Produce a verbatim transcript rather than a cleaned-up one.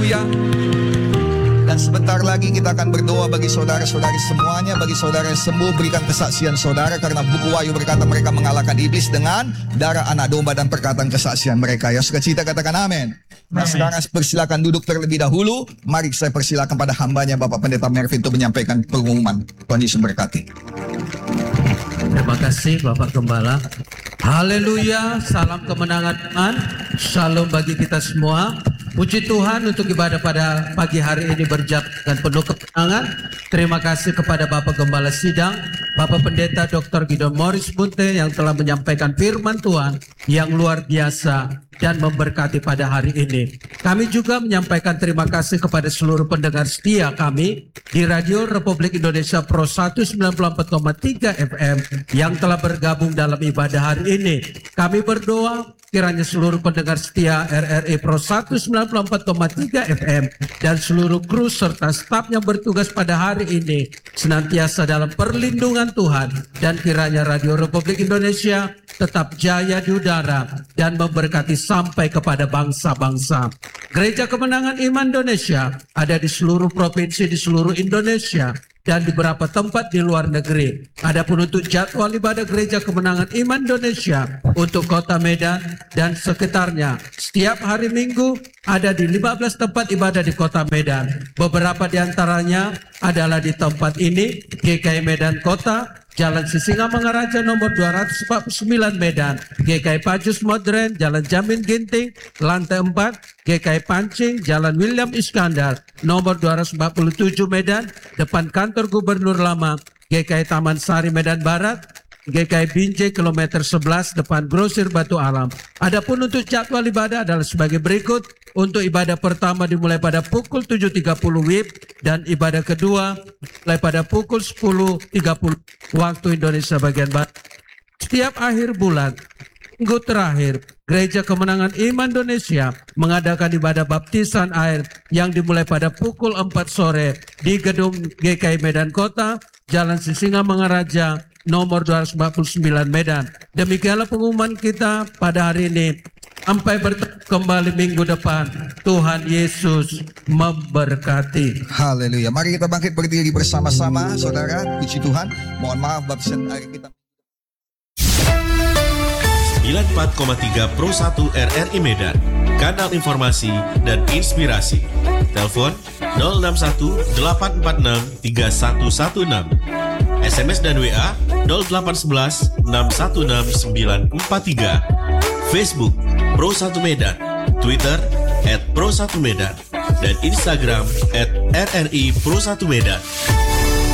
Haleluya. Dan sebentar lagi kita akan berdoa bagi saudara-saudari semuanya. Bagi saudara yang sembuh, berikan kesaksian saudara. Karena buku Wahyu berkata mereka mengalahkan iblis dengan darah anak domba dan perkataan kesaksian mereka. Ya, sukacita katakan amin. Nah, sekarang persilakan duduk terlebih dahulu. Mari saya persilakan pada hambanya Bapak Pendeta Mervin untuk menyampaikan pengumuman. Tuhan Yesus berkati. Terima kasih Bapak Gembala. Haleluya, salam kemenangan iman. Shalom bagi kita semua. Puji Tuhan untuk ibadah pada pagi hari ini berjalan dengan penuh kemenangan. Terima kasih kepada Bapak Gembala Sidang, Bapak Pendeta Doktor Gideon Morris Munte yang telah menyampaikan firman Tuhan yang luar biasa dan memberkati pada hari ini. Kami juga menyampaikan terima kasih kepada seluruh pendengar setia kami di Radio Republik Indonesia Pro seratus sembilan puluh empat koma tiga F M yang telah bergabung dalam ibadah hari ini. Kami berdoa kiranya seluruh pendengar setia R R I Pro seratus sembilan puluh empat koma tiga F M dan seluruh kru serta staf yang bertugas pada hari ini senantiasa dalam perlindungan Tuhan, dan kiranya Radio Republik Indonesia tetap jaya di udara dan memberkati sampai kepada bangsa-bangsa. Gereja Kemenangan Iman Indonesia ada di seluruh provinsi di seluruh Indonesia dan di beberapa tempat di luar negeri. Adapun untuk jadwal ibadah Gereja Kemenangan Iman Indonesia untuk Kota Medan dan sekitarnya, setiap hari Minggu ada di lima belas tempat ibadah di Kota Medan. Beberapa di antaranya adalah di tempat ini, G K I Medan Kota, Jalan Sisingamangaraja nomor dua ratus empat puluh sembilan Medan, G K I Pajus Modern, Jalan Jamin Ginting, lantai empat, G K I Pancing, Jalan William Iskandar, nomor dua ratus empat puluh tujuh Medan, depan kantor Gubernur Lama, G K I Taman Sari Medan Barat, G K I Binjai kilometer sebelas depan Grosir Batu Alam. Adapun untuk jadwal ibadah adalah sebagai berikut. Untuk ibadah pertama dimulai pada pukul tujuh tiga puluh W I B dan ibadah kedua mulai pada pukul sepuluh tiga puluh waktu Indonesia bagian Barat. Setiap akhir bulan, minggu terakhir, Gereja Kemenangan Iman Indonesia mengadakan ibadah baptisan air yang dimulai pada pukul empat sore di gedung G K I Medan Kota, Jalan Sisingamangaraja nomor dua ratus empat puluh sembilan Medan. Demikianlah pengumuman kita pada hari ini. Sampai bertemu kembali minggu depan. Tuhan Yesus memberkati. Haleluya. Mari kita bangkit berdiri bersama-sama, saudara. Puji Tuhan. Mohon maaf baptisan air kita. sembilan puluh empat koma tiga Pro satu R R I Medan, kanal informasi dan inspirasi. Telepon nol enam satu delapan empat enam tiga satu satu enam. S M S dan W A nol delapan satu satu enam satu enam sembilan empat tiga. Facebook Pro satu Medan, Twitter at Pro satu Medan, dan Instagram at R R I Pro satu Medan.